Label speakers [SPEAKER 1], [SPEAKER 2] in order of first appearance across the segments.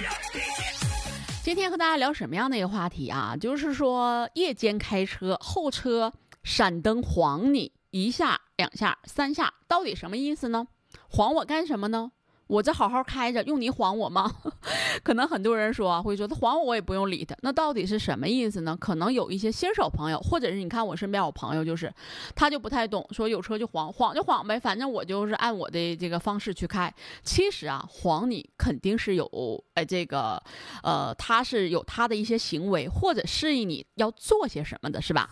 [SPEAKER 1] 今天和大家聊什么样的一个话题啊？就是说夜间开车，后车闪灯晃你一下、两下、三下，到底什么意思呢？晃我干什么呢？我这好好开着，用你晃我吗？可能很多人说会说他晃我也不用理他，那到底是什么意思呢？可能有一些新手朋友，或者是你看我身边有朋友，就是他就不太懂，说有车就晃就晃呗，反正我就是按我的这个方式去开。其实啊，晃你肯定是有他是有他的一些行为，或者示意你要做些什么的，是吧？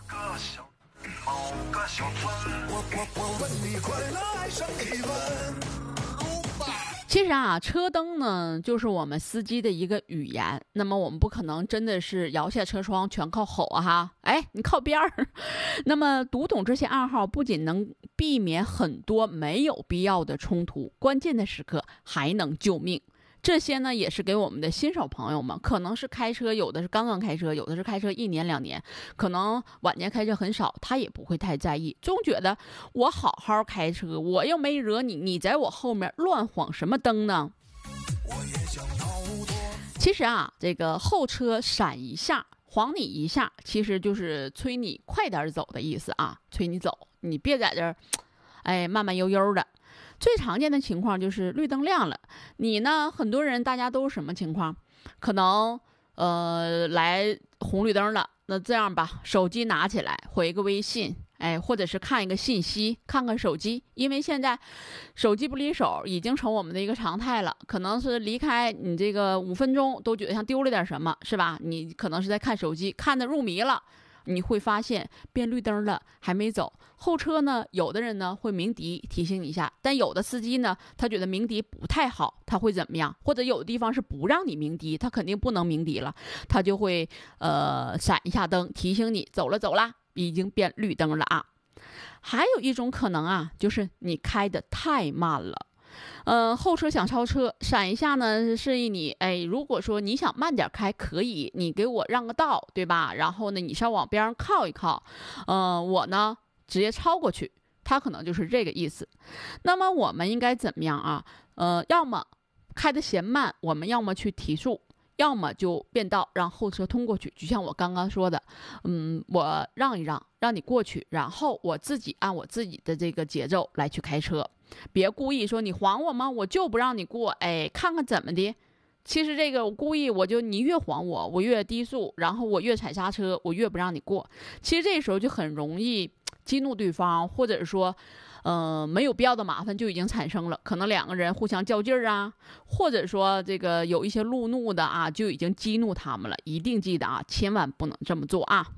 [SPEAKER 1] 其实啊，车灯呢就是我们司机的一个语言。那么我们不可能真的是摇下车窗全靠吼啊哈，哎，你靠边儿。那么读懂这些暗号，不仅能避免很多没有必要的冲突，关键的时刻还能救命。这些呢，也是给我们的新手朋友们，可能是开车，有的是刚刚开车，有的是开车1年2年，可能晚年开车很少，他也不会太在意，总觉得我好好开车，我又没惹你，你在我后面乱晃什么灯呢？其实啊，这个后车闪一下，晃你一下，其实就是催你快点走的意思啊，催你走，你别在这儿，哎，慢慢悠悠的。最常见的情况就是绿灯亮了，你呢，很多人大家都是什么情况？可能来红绿灯了，那这样吧，手机拿起来回个微信，哎，或者是看一个信息，看看手机，因为现在手机不离手已经成我们的一个常态了，可能是离开你这个5分钟都觉得像丢了点什么，是吧？你可能是在看手机，看得入迷了。你会发现变绿灯了还没走，后车呢，有的人呢会鸣笛提醒你一下，但有的司机呢，他觉得鸣笛不太好，他会怎么样？或者有的地方是不让你鸣笛，他肯定不能鸣笛了，他就会闪一下灯提醒你走了，已经变绿灯了啊。还有一种可能啊，就是你开得太慢了。后车想超车，闪一下呢，示意你，哎，如果说你想慢点开，可以，你给我让个道，对吧？然后呢，你稍往边上靠一靠，我呢直接超过去，他可能就是这个意思。那么我们应该怎么样啊？要么开得嫌慢，我们要么去提速，要么就变道让后车通过去，就像我刚刚说的，我让一让，让你过去，然后我自己按我自己的这个节奏来去开车。别故意说你晃我吗？我就不让你过，哎，看看怎么的。其实这个我故意，你越晃我，我越低速，然后我越踩刹车，我越不让你过。其实这时候就很容易激怒对方，或者说，没有必要的麻烦就已经产生了。可能2个人互相较劲儿啊，或者说这个有一些路怒的啊，就已经激怒他们了。一定记得啊，千万不能这么做啊。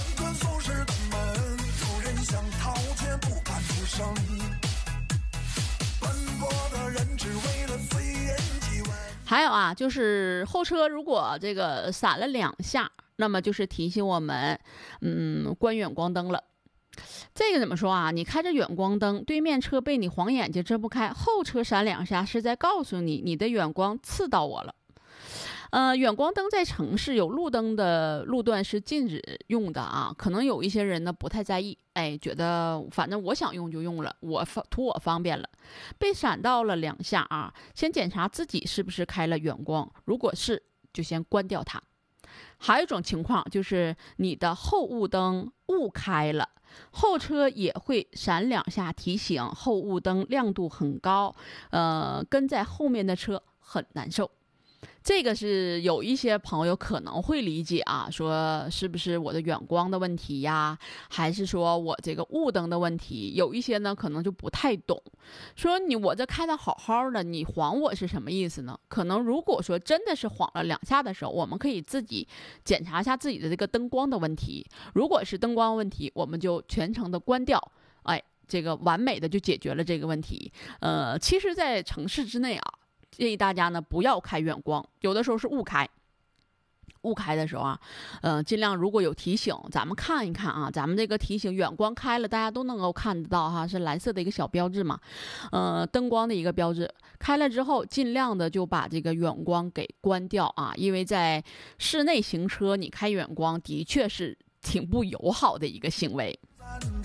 [SPEAKER 1] 还有啊，就是后车如果这个闪了2下，那么就是提醒我们，关远光灯了。这个怎么说啊？你开着远光灯，对面车被你晃眼睛睁不开，后车闪2下是在告诉你，你的远光刺到我了。远光灯在城市有路灯的路段是禁止用的啊，可能有一些人呢不太在意，哎，觉得反正我想用就用了，图我方便了。被闪到了2下啊，先检查自己是不是开了远光，如果是，就先关掉它。还有一种情况就是你的后雾灯误开了，后车也会闪2下提醒，后雾灯亮度很高，跟在后面的车很难受。这个是有一些朋友可能会理解啊，说是不是我的远光的问题呀，还是说我这个雾灯的问题？有一些呢可能就不太懂，说我这开的好好的，你晃我是什么意思呢？可能如果说真的是晃了2下的时候，我们可以自己检查一下自己的这个灯光的问题。如果是灯光问题，我们就全程的关掉，哎，这个完美的就解决了这个问题。其实在城市之内啊，建议大家呢不要开远光，有的时候是误开。误开的时候啊，尽量如果有提醒，咱们看一看啊，咱们这个提醒远光开了，大家都能够看得到哈，是蓝色的一个小标志嘛，灯光的一个标志。开了之后，尽量的就把这个远光给关掉啊，因为在室内行车，你开远光的确是挺不友好的一个行为。